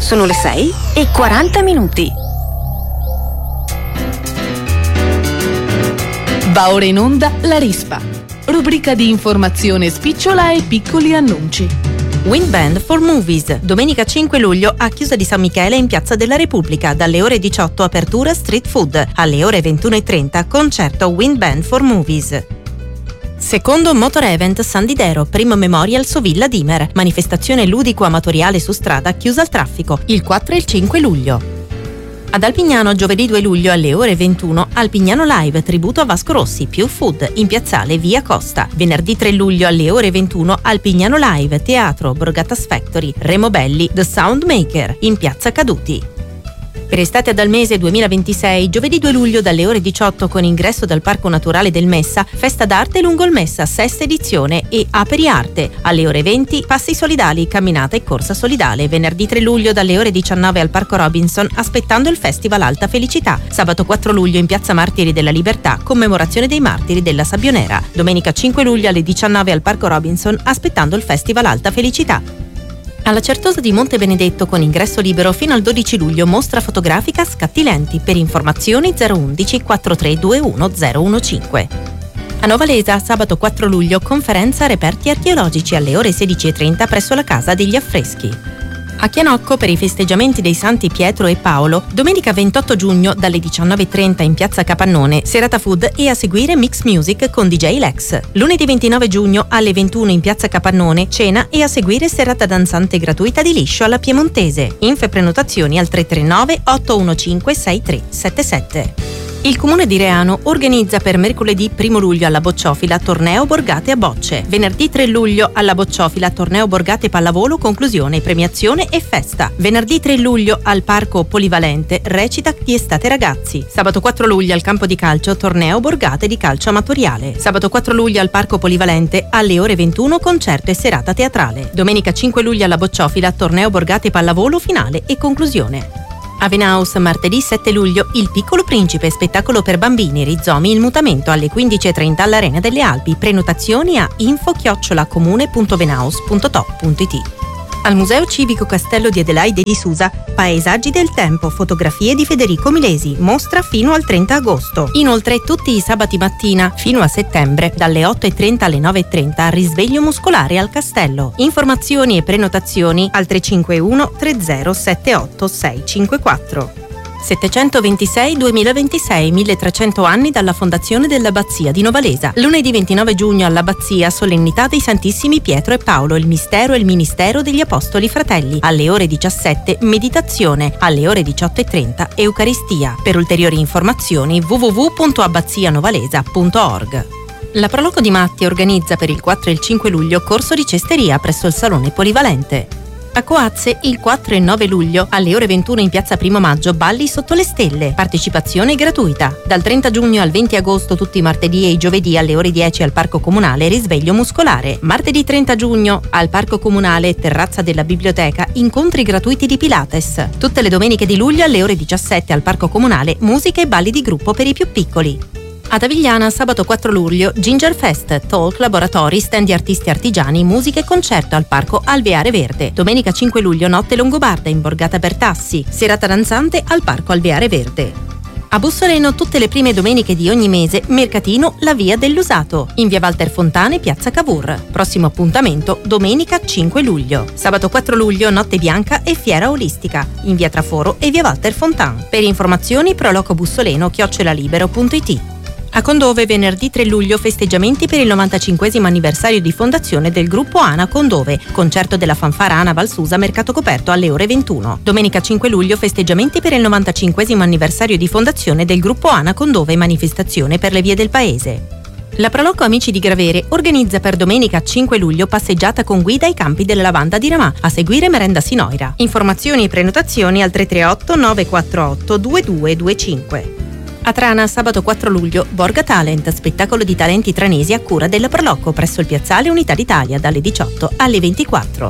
Sono le 6:40. Va ora in onda La Rispa, rubrica di informazione spicciola e piccoli annunci. Wind Band for Movies, domenica 5 luglio a Chiusa di San Michele in Piazza della Repubblica, dalle ore 18 apertura street food, alle ore 21:30 concerto Wind Band for Movies. Secondo Motor Event San Didero, primo Memorial Sovilla Dimer, manifestazione ludico-amatoriale su strada chiusa al traffico, il 4 e il 5 luglio. Ad Alpignano, giovedì 2 luglio alle ore 21, Alpignano Live, tributo a Vasco Rossi, più food, in piazzale Via Costa. Venerdì 3 luglio alle ore 21, Alpignano Live, Teatro, Borgatas Factory, Remo Belli, The Soundmaker, in piazza Caduti. Per estate ad Almese 2026, giovedì 2 luglio dalle ore 18 con ingresso dal Parco Naturale del Messa, Festa d'Arte lungo il Messa, sesta edizione e Aperi Arte. Alle ore 20, passi solidali, camminata e corsa solidale. Venerdì 3 luglio dalle ore 19 al Parco Robinson, aspettando il Festival Alta Felicità. Sabato 4 luglio in Piazza Martiri della Libertà, commemorazione dei martiri della Sabbionera. Domenica 5 luglio alle 19 al Parco Robinson, aspettando il Festival Alta Felicità. Alla Certosa di Monte Benedetto con ingresso libero fino al 12 luglio mostra fotografica Scatti Lenti. Per informazioni 011 4321 015. A Novalesa sabato 4 luglio conferenza reperti archeologici alle ore 16:30 presso la Casa degli Affreschi. A Chianocco per i festeggiamenti dei Santi Pietro e Paolo, domenica 28 giugno dalle 19:30 in Piazza Capannone, serata food e a seguire mix music con DJ Lex. Lunedì 29 giugno alle 21 in Piazza Capannone, cena e a seguire serata danzante gratuita di liscio alla Piemontese. Info e prenotazioni al 339 815 6377. Il Comune di Reano organizza per mercoledì 1 luglio alla Bocciofila torneo Borgate a bocce. Venerdì 3 luglio alla Bocciofila torneo Borgate pallavolo, conclusione, premiazione e festa. Venerdì 3 luglio al Parco Polivalente recita di estate ragazzi. Sabato 4 luglio al campo di calcio torneo Borgate di calcio amatoriale. Sabato 4 luglio al Parco Polivalente alle ore 21 concerto e serata teatrale. Domenica 5 luglio alla Bocciofila torneo Borgate pallavolo finale e conclusione. A Venaus, martedì 7 luglio, Il Piccolo Principe, spettacolo per bambini, rizomi, il mutamento alle 15:30 all'Arena delle Alpi. Prenotazioni a info@comune.venaus.to.it. Al Museo Civico Castello di Adelaide di Susa, Paesaggi del Tempo, fotografie di Federico Milesi, mostra fino al 30 agosto. Inoltre tutti i sabati mattina, fino a settembre, dalle 8:30 alle 9:30, risveglio muscolare al Castello. Informazioni e prenotazioni al 351 3078 654. 726-2026, 1300 anni dalla fondazione dell'Abbazia di Novalesa. Lunedì 29 giugno all'Abbazia, solennità dei Santissimi Pietro e Paolo, il mistero e il ministero degli Apostoli Fratelli. Alle ore 17, meditazione. Alle ore 18:30, Eucaristia. Per ulteriori informazioni www.abbazianovalesa.org. La Proloco di Matti organizza per il 4 e il 5 luglio corso di cesteria presso il Salone Polivalente. A Coazze il 4 e 9 luglio alle ore 21 in Piazza Primo Maggio balli sotto le stelle, partecipazione gratuita. Dal 30 giugno al 20 agosto tutti i martedì e i giovedì alle ore 10 al Parco Comunale risveglio muscolare. Martedì 30 giugno al Parco Comunale terrazza della biblioteca incontri gratuiti di Pilates. Tutte le domeniche di luglio alle ore 17 al Parco Comunale musica e balli di gruppo per i più piccoli. Ad Avigliana sabato 4 luglio Ginger Fest, talk, laboratori, stand di artisti artigiani, musica e concerto al Parco Alveare Verde. Domenica 5 luglio notte longobarda in Borgata Bertassi, serata danzante al Parco Alveare Verde. A Bussoleno tutte le prime domeniche di ogni mese mercatino La Via dell'Usato in via Walter Fontane, piazza Cavour. Prossimo appuntamento domenica 5 luglio. Sabato 4 luglio notte bianca e fiera olistica in via Traforo e via Walter Fontane. Per informazioni prolocobussoleno@libero.it. A Condove venerdì 3 luglio festeggiamenti per il 95esimo anniversario di fondazione del gruppo ANA Condove, concerto della fanfara ANA Valsusa, mercato coperto alle ore 21. Domenica 5 luglio festeggiamenti per il 95esimo anniversario di fondazione del gruppo ANA Condove, manifestazione per le vie del paese. La Proloco Amici di Gravere organizza per domenica 5 luglio passeggiata con guida ai campi della lavanda di Ramà, a seguire merenda Sinoira. Informazioni e prenotazioni al 338 948 2225. A Trana sabato 4 luglio Borga Talent, spettacolo di talenti tranesi a cura della Proloco presso il piazzale Unità d'Italia dalle 18 alle 24.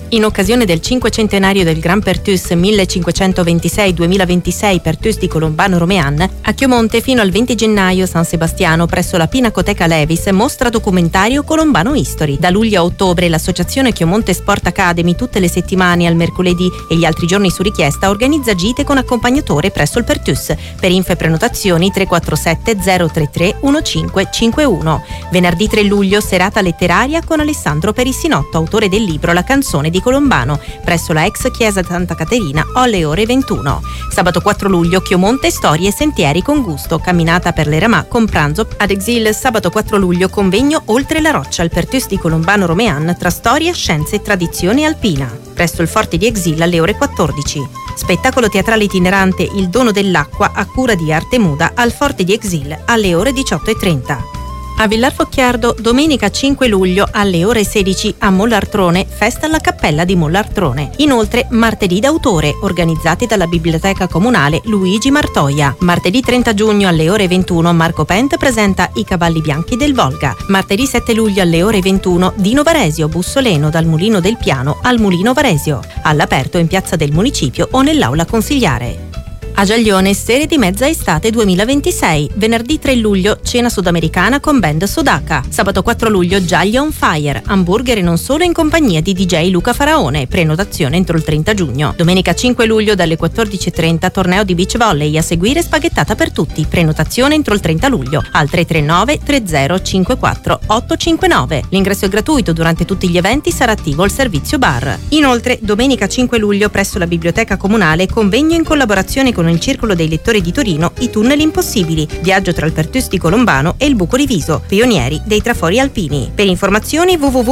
In occasione del 500° del Gran Pertus 1526-2026 Pertus di Colombano Romean, a Chiomonte fino al 20 gennaio San Sebastiano presso la Pinacoteca Levis mostra documentario Colombano History. Da luglio a ottobre l'associazione Chiomonte Sport Academy tutte le settimane al mercoledì e gli altri giorni su richiesta organizza gite con accompagnatore presso il Pertus. Per info e prenotazioni 347 033 1551. Venerdì 3 luglio serata letteraria con Alessandro Perissinotto, autore del libro La canzone di Colombano, presso la ex chiesa Santa Caterina alle ore 21. Sabato 4 luglio Chiomonte storie e sentieri con gusto, camminata per le Ramà con pranzo ad Exil. Sabato 4 luglio convegno Oltre la roccia al Pertus di Colombano Romean tra storia, scienze e tradizione alpina, presso il forte di Exil alle ore 14. Spettacolo teatrale itinerante Il dono dell'acqua a cura di Arte Muda al forte di Exil alle ore 18:30. A Villar Focchiardo, domenica 5 luglio alle ore 16 a Mollartrone, festa alla cappella di Mollartrone. Inoltre, martedì d'autore, organizzati dalla Biblioteca Comunale Luigi Martoia. Martedì 30 giugno alle ore 21 Marco Pent presenta I cavalli bianchi del Volga. Martedì 7 luglio alle ore 21 Dino Varesio, bussoleno dal Mulino del Piano al Mulino Varesio, all'aperto in piazza del Municipio o nell'aula consigliare. A Giaglione, serie di mezza estate 2026. Venerdì 3 luglio, cena sudamericana con band Sodaka. Sabato 4 luglio, Giaglia on Fire, hamburger e non solo in compagnia di DJ Luca Faraone. Prenotazione entro il 30 giugno. Domenica 5 luglio dalle 14:30, torneo di beach volley. A seguire spaghettata per tutti. Prenotazione entro il 30 luglio al 339 3054 859. L'ingresso è gratuito, durante tutti gli eventi sarà attivo il servizio bar. Inoltre, domenica 5 luglio presso la Biblioteca Comunale, convegno in collaborazione con il Circolo dei Lettori di Torino I tunnel impossibili, viaggio tra il Pertus di Colombano e il Buco Riviso, pionieri dei trafori alpini. Per informazioni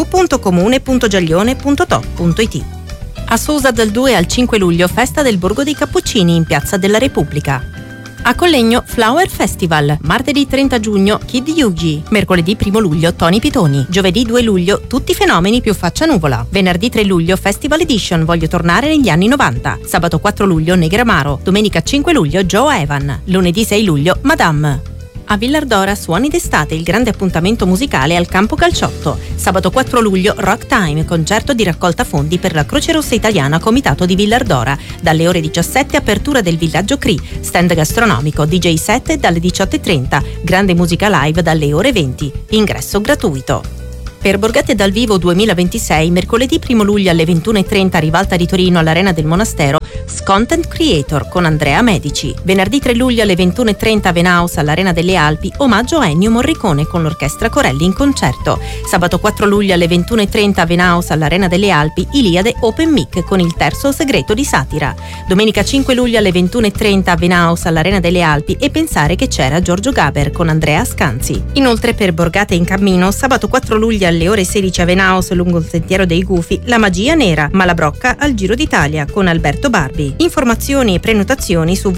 www.comune.giaglione.top.it. A Susa dal 2 al 5 luglio festa del Borgo dei Cappuccini in Piazza della Repubblica. A Collegno Flower Festival, martedì 30 giugno Kid Yugi, mercoledì 1 luglio Tony Pitoni, giovedì 2 luglio Tutti i fenomeni più faccia nuvola, venerdì 3 luglio Festival Edition Voglio tornare negli anni 90, sabato 4 luglio Negramaro, domenica 5 luglio Joe Evan, lunedì 6 luglio Madame. A Villardora Suoni d'estate, il grande appuntamento musicale al Campo Calciotto. Sabato 4 luglio Rock Time, concerto di raccolta fondi per la Croce Rossa Italiana Comitato di Villardora. Dalle ore 17 apertura del Villaggio Cree, stand gastronomico, DJ set dalle 18:30, grande musica live dalle ore 20. Ingresso gratuito. Per Borgate dal Vivo 2026, mercoledì 1 luglio alle 21:30 a Rivalta di Torino all'Arena del Monastero, Content Creator con Andrea Medici. Venerdì 3 luglio alle 21:30 a Venaus all'Arena delle Alpi, omaggio a Ennio Morricone con l'Orchestra Corelli in concerto. Sabato 4 luglio alle 21:30 a Venaus all'Arena delle Alpi, Iliade Open Mic con il terzo segreto di Satira. Domenica 5 luglio alle 21:30 a Venaus all'Arena delle Alpi E pensare che c'era Giorgio Gaber con Andrea Scanzi. Inoltre per Borgate in cammino, sabato 4 luglio alle ore 16 a Venaus lungo il Sentiero dei Gufi, La Magia Nera, Malabrocca al Giro d'Italia con Alberto Barbi. Informazioni e prenotazioni su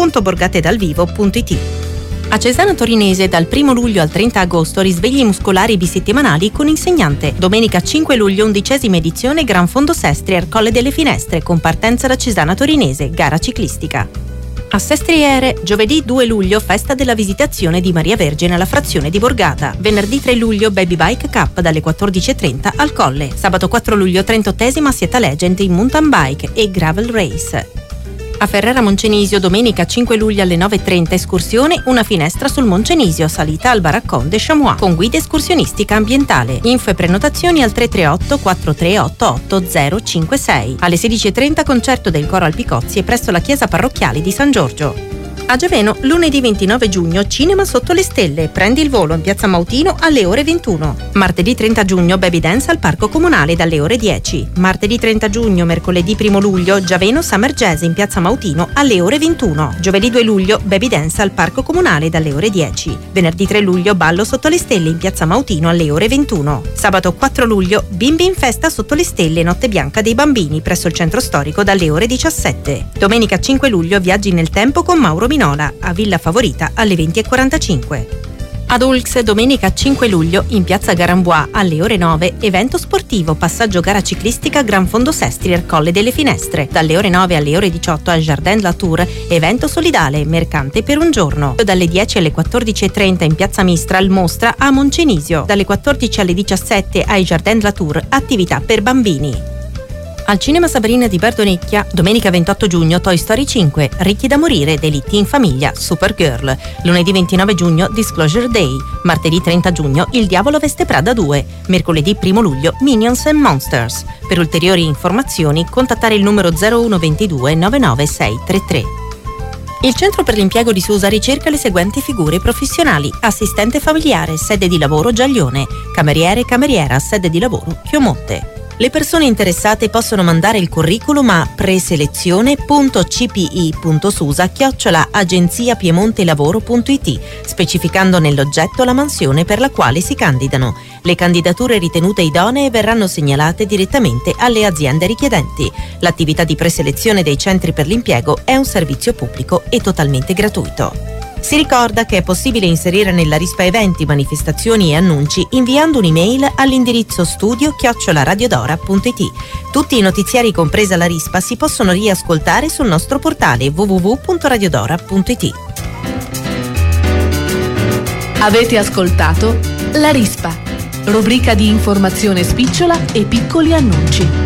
www.borgatedalvivo.it. A Cesana Torinese dal 1 luglio al 30 agosto risvegli muscolari bisettimanali con insegnante. Domenica 5 luglio 11ª edizione Gran Fondo Sestri al Colle delle Finestre con partenza da Cesana Torinese, gara ciclistica. A Sestriere, giovedì 2 luglio festa della Visitazione di Maria Vergine alla frazione di Borgata. Venerdì 3 luglio Baby Bike Cup dalle 14:30 al Colle. Sabato 4 luglio 38ª Sieta Legend in mountain bike e gravel race. A Ferrara Moncenisio domenica 5 luglio alle 9:30 escursione Una finestra sul Moncenisio, salita al Baraccon de Chamois con guida escursionistica ambientale. Info e prenotazioni al 338 4388 056. Alle 16:30 concerto del Coro Alpicozzi presso la chiesa parrocchiale di San Giorgio. A Giaveno, lunedì 29 giugno, Cinema sotto le stelle. Prendi il volo in piazza Mautino alle ore 21. Martedì 30 giugno, Baby Dance al Parco Comunale dalle ore 10. Martedì 30 giugno, mercoledì 1 luglio, Giaveno Summer Jazz in piazza Mautino alle ore 21. Giovedì 2 luglio, Baby Dance al Parco Comunale dalle ore 10. Venerdì 3 luglio, Ballo sotto le stelle in piazza Mautino alle ore 21. Sabato 4 luglio, Bimbi in festa sotto le stelle, Notte bianca dei bambini presso il centro storico dalle ore 17. Domenica 5 luglio, Viaggi nel tempo con Mauro Minola a Villa Favorita alle 20:45. Ad Ulx domenica 5 luglio in piazza Garambois alle ore 9 evento sportivo passaggio gara ciclistica Gran Fondo Sestri al Colle delle Finestre. Dalle ore 9 alle ore 18 al Jardin La Tour evento solidale mercante per un giorno. Dalle 10 alle 14:30 in piazza Mistral mostra a Moncenisio. Dalle 14 alle 17 ai Jardin La Tour attività per bambini. Al Cinema Sabrina di Bardonecchia, domenica 28 giugno Toy Story 5, Ricchi da morire, Delitti in famiglia, Supergirl. Lunedì 29 giugno Disclosure Day. Martedì 30 giugno Il diavolo veste Prada 2. Mercoledì 1 luglio Minions and Monsters. Per ulteriori informazioni contattare il numero 0122 99633. Il Centro per l'Impiego di Susa ricerca le seguenti figure professionali: assistente familiare, sede di lavoro Giaglione, cameriere, cameriera, sede di lavoro Chiomonte. Le persone interessate possono mandare il curriculum a preselezione.cpi.susa@agenziapiemontelavoro.it, specificando nell'oggetto la mansione per la quale si candidano. Le candidature ritenute idonee verranno segnalate direttamente alle aziende richiedenti. L'attività di preselezione dei centri per l'impiego è un servizio pubblico e totalmente gratuito. Si ricorda che è possibile inserire nella rispa eventi, manifestazioni e annunci inviando un'email all'indirizzo studio@radiodora.it. Tutti i notiziari, compresa la rispa, si possono riascoltare sul nostro portale www.radiodora.it. Avete ascoltato La Rispa, rubrica di informazione spicciola e piccoli annunci.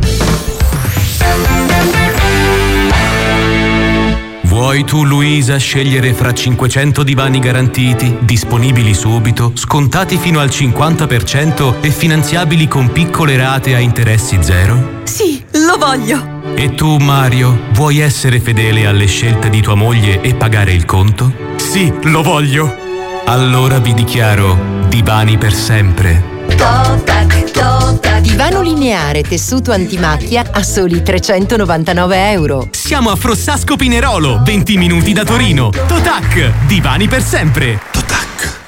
Vuoi tu, Luisa, scegliere fra 500 divani garantiti, disponibili subito, scontati fino al 50% e finanziabili con piccole rate a interessi zero? Sì, lo voglio! E tu, Mario, vuoi essere fedele alle scelte di tua moglie e pagare il conto? Sì, lo voglio! Allora vi dichiaro divani per sempre. Divano lineare tessuto antimacchia a soli €399. Siamo a Frossasco Pinerolo, 20 minuti da Torino. Totac, divani per sempre. Totac.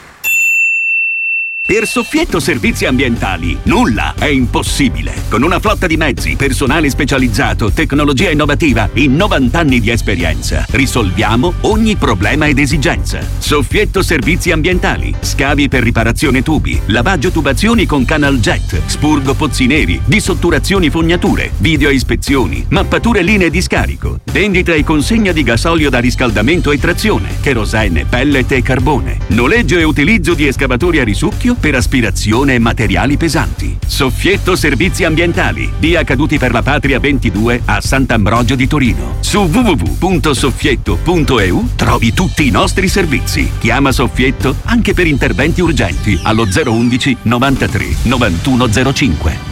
Per Soffietto Servizi Ambientali nulla è impossibile. Con una flotta di mezzi, personale specializzato, tecnologia innovativa e 90 anni di esperienza, risolviamo ogni problema ed esigenza. Soffietto Servizi Ambientali, scavi per riparazione tubi, lavaggio tubazioni con canal jet, spurgo pozzi neri, dissotturazioni fognature, video ispezioni, mappature linee di scarico, vendita e consegna di gasolio da riscaldamento e trazione, kerosene, pellet e carbone, noleggio e utilizzo di escavatori a risucchio per aspirazione e materiali pesanti. Soffietto Servizi Ambientali, via Caduti per la Patria 22 a Sant'Ambrogio di Torino. Su www.soffietto.eu trovi tutti i nostri servizi. Chiama Soffietto anche per interventi urgenti allo 011 93 9105.